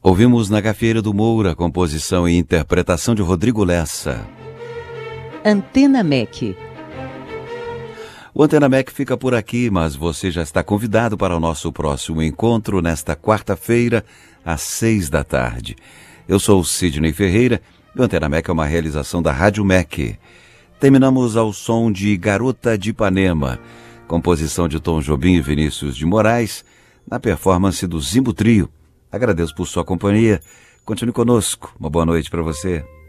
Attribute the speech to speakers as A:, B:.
A: Ouvimos Na Gafieira do Moura, composição e interpretação de Rodrigo Lessa.
B: Antena MEC.
A: O Antena MEC fica por aqui, mas você já está convidado para o nosso próximo encontro nesta quarta-feira, às 18h. Eu sou o Sidney Ferreira e o Antena MEC é uma realização da Rádio MEC. Terminamos ao som de Garota de Ipanema, composição de Tom Jobim e Vinícius de Moraes, na performance do Zimbo Trio. Agradeço por sua companhia. Continue conosco. Uma boa noite para você.